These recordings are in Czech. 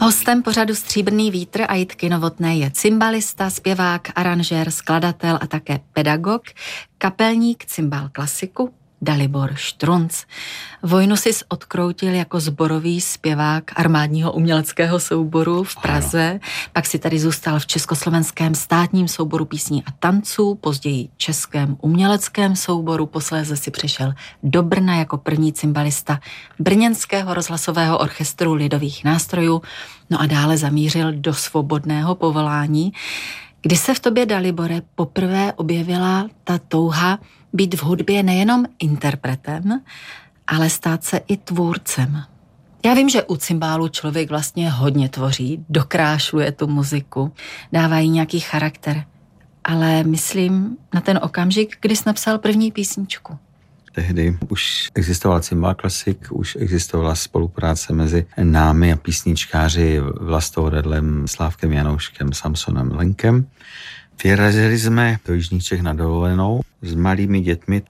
Hostem pořadu Stříbrný vítr a Jitky Novotné je cymbalista, zpěvák, aranžér, skladatel a také pedagog, kapelník cymbal klasiku Dalibor Štrunc. Vojnu si odkroutil jako sborový zpěvák armádního uměleckého souboru v Praze, pak si tady zůstal v Československém státním souboru písní a tanců, později Českém uměleckém souboru, posléze si přešel do Brna jako první cymbalista Brněnského rozhlasového orchestru lidových nástrojů, no a dále zamířil do svobodného povolání. Kdy se v tobě, Dalibore, poprvé objevila ta touha být v hudbě nejenom interpretem, ale stát se i tvůrcem? Já vím, že u cymbálu člověk vlastně hodně tvoří, dokrášluje tu muziku, dává jí nějaký charakter, ale myslím na ten okamžik, kdy jsi napsal první písničku. Tehdy už existoval cymbal klasik, už existovala spolupráce mezi námi a písničkáři Vlastou Redlem, Slávkem Janouškem, Samsonem Lenkem. Vyrazili jsme do Jižních Čech na dovolenou s malými dětmi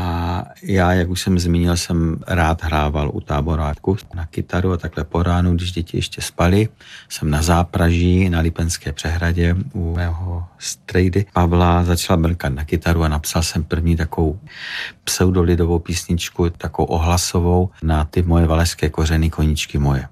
a já, jak už jsem zmínil, jsem rád hrával u táboráku na kytaru a takhle po ránu, když děti ještě spaly. Jsem na Zápraží, na Lipenské přehradě u mého strejdy Pavla začal brnkat na kytaru a napsal jsem první takovou pseudolidovou písničku, takovou ohlasovou na ty moje valašské kořeny, koníčky moje.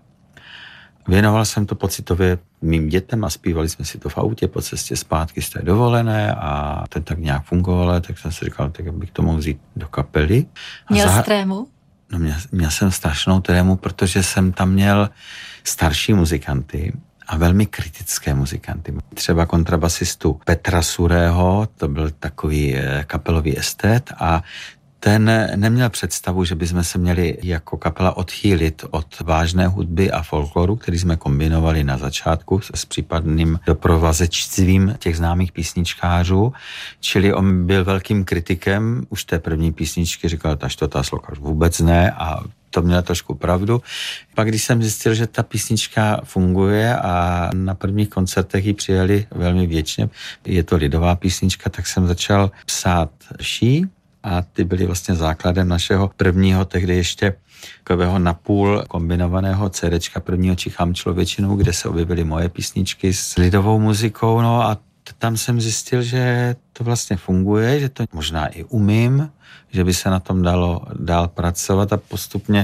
Věnoval jsem to pocitově mým dětem a zpívali jsme si to v autě po cestě zpátky z té dovolené a to tak nějak fungovalo, tak jsem si říkal, tak bych to mohl vzít do kapely. Měl jsi trému? No měl jsem strašnou trému, protože jsem tam měl starší muzikanty a velmi kritické muzikanty. Třeba kontrabasistu Petra Surého, to byl takový kapelový estét a ten neměl představu, že bychom se měli jako kapela odchýlit od vážné hudby a folkloru, který jsme kombinovali na začátku s případným doprovazečstvím těch známých písničkářů. Čili on byl velkým kritikem už té první písničky, říkal, až to ta sloka vůbec ne a to měla trošku pravdu. Pak když jsem zjistil, že ta písnička funguje a na prvních koncertech ji přijali velmi věčně, je to lidová písnička, tak jsem začal psát ší. A ty byly vlastně základem našeho prvního, tehdy ještě takového napůl kombinovaného CDčka prvního Čichám člověčinu, kde se objevily moje písničky s lidovou muzikou. No a tam jsem zjistil, že to vlastně funguje, že to možná i umím, že by se na tom dalo dál pracovat a postupně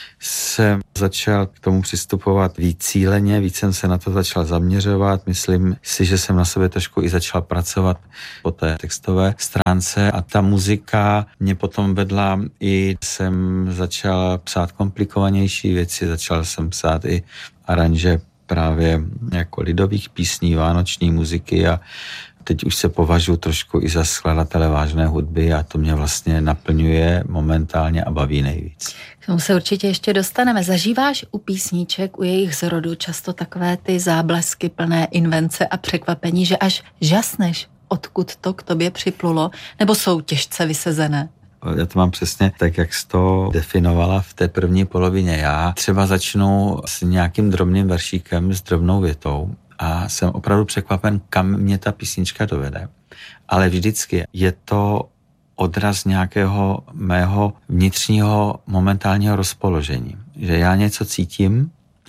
jsem začal k tomu přistupovat víc cíleně, víc jsem se na to začal zaměřovat. Myslím si, že jsem na sobě trošku i začal pracovat po té textové stránce a ta muzika mě potom vedla i jsem začal psát komplikovanější věci, začal jsem psát i aranže právě jako lidových písní, vánoční muziky a teď už se považuji trošku i za skladatele vážné hudby a to mě vlastně naplňuje momentálně a baví nejvíc. K tomu se určitě ještě dostaneme. Zažíváš u písniček, u jejich zrodu často takové ty záblesky plné invence a překvapení, že až žasneš, odkud to k tobě připlulo, nebo jsou těžce vysezené? Já to mám přesně tak, jak jsi to definovala v té první polovině. Já třeba začnu s nějakým drobným veršíkem, s drobnou větou a jsem opravdu překvapen, kam mě ta písnička dovede. Ale vždycky je to odraz nějakého mého vnitřního momentálního rozpoložení. Že já něco cítím,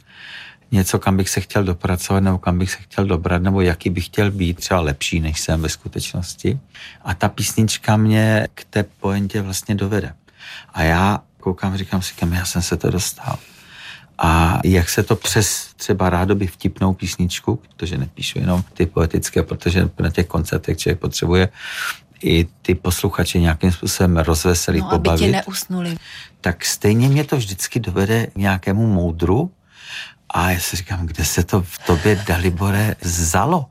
něco, kam bych se chtěl dopracovat, nebo kam bych se chtěl dobrat, nebo jaký bych chtěl být, třeba lepší, než jsem ve skutečnosti. A ta písnička mě k té pointě vlastně dovede. A já koukám, říkám si, kam já jsem se to dostal. A jak se to přes třeba rádoby vtipnou písničku, protože nepíšu jenom ty poetické, protože na těch koncertech člověk potřebuje i ty posluchače nějakým způsobem rozveselit, pobavit. Aby ti neusnuli. Tak stejně mě to vždycky dovede k nějakému moudru a já si říkám, kde se to v tobě, Dalibore, vzalo?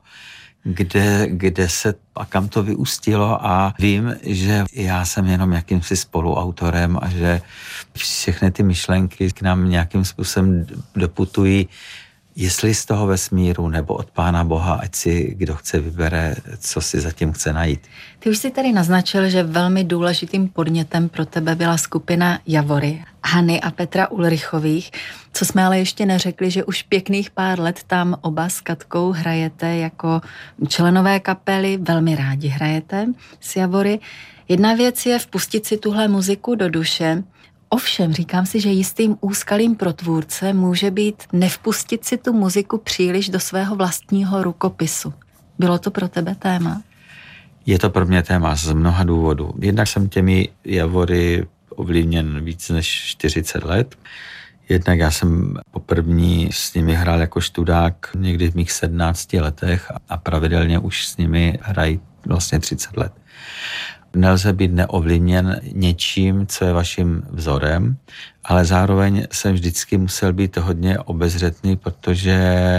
Kde se a kam to vyústilo a vím, že já jsem jenom jakýmsi spoluautorem a že všechny ty myšlenky k nám nějakým způsobem doputují, jestli z toho vesmíru nebo od Pána Boha, ať si kdo chce vybere, co si zatím chce najít. Ty už si tady naznačil, že velmi důležitým podnětem pro tebe byla skupina Javory, Hany a Petra Ulrichových. Co jsme ale ještě neřekli, že už pěkných pár let tam oba s Katkou hrajete jako členové kapely, velmi rádi hrajete s Javory. Jedna věc je vpustit si tuhle muziku do duše, Ovšem, říkám si, že jistým úskalím pro tvůrce může být nevpustit si tu muziku příliš do svého vlastního rukopisu. Bylo to pro tebe téma? Je to pro mě téma z mnoha důvodů. Jednak jsem těmi javory ovlivněn víc než 40 let. Jednak já jsem poprvní s nimi hrál jako študák někdy v mých 17 letech a pravidelně už s nimi hrají vlastně 30 let. Nelze být neovlivněn něčím, co je vaším vzorem, ale zároveň jsem vždycky musel být hodně obezřetný, protože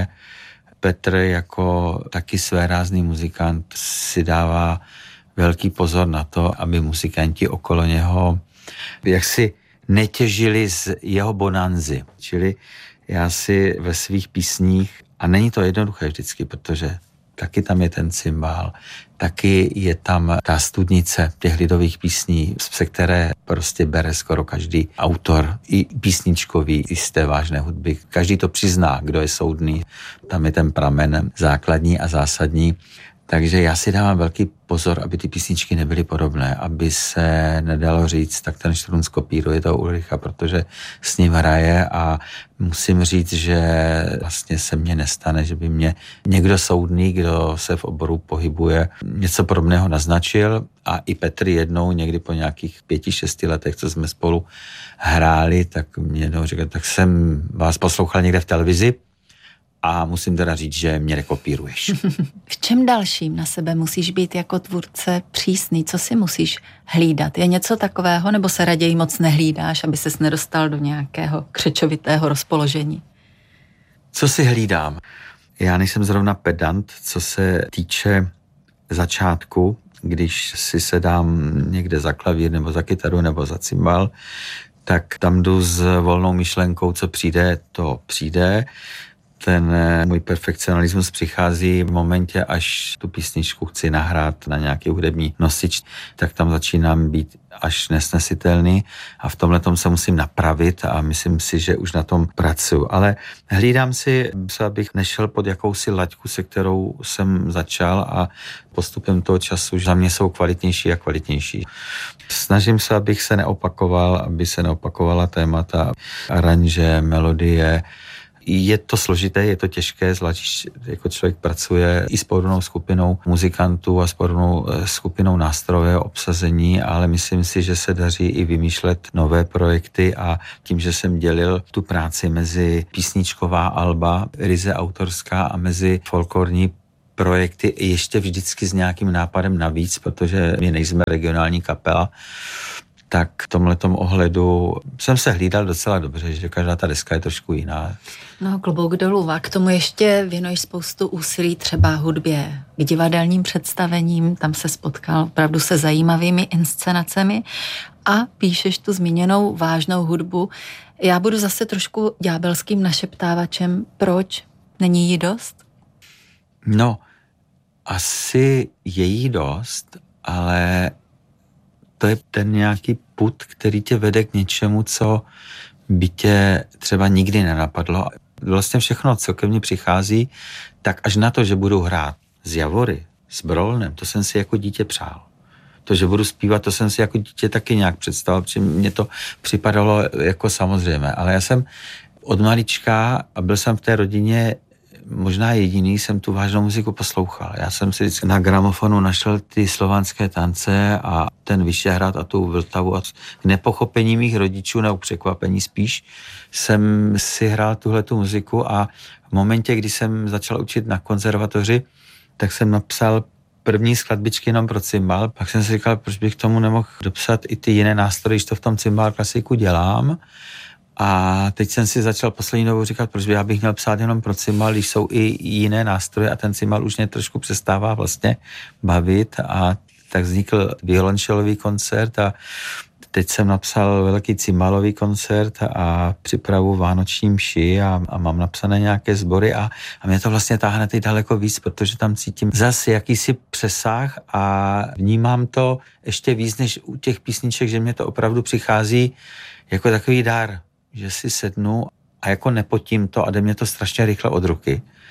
Petr jako taky svérázný muzikant si dává velký pozor na to, aby muzikanti okolo něho jaksi netěžili z jeho bonanzy. Čili já si ve svých písních, a není to jednoduché vždycky, protože taky tam je ten cymbál, taky je tam ta studnice těch lidových písní, se které prostě bere skoro každý autor, i písničkový, i z té vážné hudby. Každý to přizná, kdo je soudný. Tam je ten pramen základní a zásadní. Takže já si dávám velký pozor, aby ty písničky nebyly podobné, aby se nedalo říct, tak ten Strunz kopíruje toho Ulricha, protože s ním hraje a musím říct, že vlastně se mně nestane, že by mě někdo soudný, kdo se v oboru pohybuje, něco podobného naznačil a i Petr jednou někdy po nějakých 5-6 letech, co jsme spolu hráli, tak mě jednou říkal, tak jsem vás poslouchal někde v televizi, a musím teda říct, že mě nekopíruješ. V čem dalším na sebe musíš být jako tvůrce přísný? Co si musíš hlídat? Je něco takového, nebo se raději moc nehlídáš, aby ses nedostal do nějakého křečovitého rozpoložení? Co si hlídám? Já nejsem zrovna pedant, co se týče začátku, když si sedám někde za klavír, nebo za kytaru, nebo za cymbal, tak tam jdu s volnou myšlenkou, co přijde, to přijde. Ten můj perfekcionalismus přichází v momentě, až tu písničku chci nahrát na nějaký hudební nosič, tak tam začínám být až nesnesitelný a v tomhletom se musím napravit a myslím si, že už na tom pracuji. Ale hlídám si, abych nešel pod jakousi laťku, se kterou jsem začal a postupem toho času za mě jsou kvalitnější a kvalitnější. Snažím se, abych se neopakoval, aby se neopakovala témata, aranže, melodie. Je to složité, je to těžké, zvlášť jako člověk pracuje i s podobnou skupinou muzikantů a s podobnou skupinou nástroje, obsazení, ale myslím si, že se daří i vymýšlet nové projekty a tím, že jsem dělil tu práci mezi písničková alba, ryze autorská a mezi folklorní projekty ještě vždycky s nějakým nápadem navíc, protože my nejsme regionální kapela, tak v tomhletom ohledu jsem se hlídal docela dobře, že každá ta deska je trošku jiná. No, klobouk dolů. A k tomu ještě věnuješ spoustu úsilí třeba hudbě k divadelním představením, tam se spotkal opravdu se zajímavými inscenacemi a píšeš tu zmíněnou vážnou hudbu. Já budu zase trošku ďábelským našeptávačem. Proč? Není jí dost? No, asi je jí dost, ale to je ten nějaký pud, který tě vede k něčemu, co by tě třeba nikdy nenapadlo. Vlastně všechno, co ke mně přichází, tak až na to, že budu hrát z javory, s Brolnem, to jsem si jako dítě přál. To, že budu zpívat, to jsem si jako dítě taky nějak představil, protože mně to připadalo jako samozřejmé. Ale já jsem od malička a byl jsem v té rodině možná jediný, jsem tu vážnou muziku poslouchal. Já jsem si vždycky na gramofonu našel ty slovanské tance a ten Vyšehrad a tu Vltavu a k nepochopení mých rodičů nebo překvapení spíš jsem si hrál tuhletu muziku a v momentě, kdy jsem začal učit na konzervatoři, tak jsem napsal první skladbičky jenom pro cymbal. Pak jsem si říkal, proč bych tomu nemohl dopsat i ty jiné nástroje, když to v tom cymbal klasiku dělám. A teď jsem si začal poslední dobou říkat, proč já bych měl psát jenom pro cymbal, když jsou i jiné nástroje a ten cymbal už mě trošku přestává vlastně bavit a tak vznikl violončelový koncert a teď jsem napsal velký cymbalový koncert a připravu vánoční mši a mám napsané nějaké sbory a mě to vlastně táhne teď daleko víc, protože tam cítím zase jakýsi přesah a vnímám to ještě víc než u těch písniček, že mě to opravdu přichází jako takový dar, že si sednu a jako nepotím to a jde mě to strašně rychle od ruky.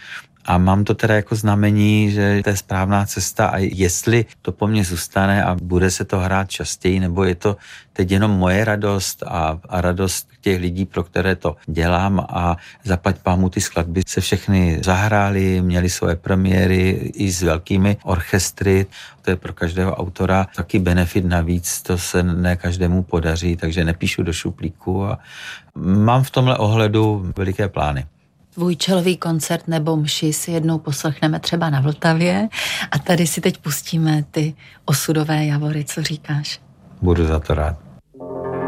A mám to teda jako znamení, že to je správná cesta a jestli to po mně zůstane a bude se to hrát častěji, nebo je to teď jenom moje radost a radost těch lidí, pro které to dělám a zaplať pámu ty skladby se všechny zahrály, měly svoje premiéry i s velkými orchestry. To je pro každého autora taky benefit navíc, to se ne každému podaří, takže nepíšu do šuplíku a mám v tomhle ohledu veliké plány. Tvůj čelový koncert nebo mši si jednou poslechneme třeba na Vltavě a tady si teď pustíme ty Osudové javory, co říkáš? Budu za to rád.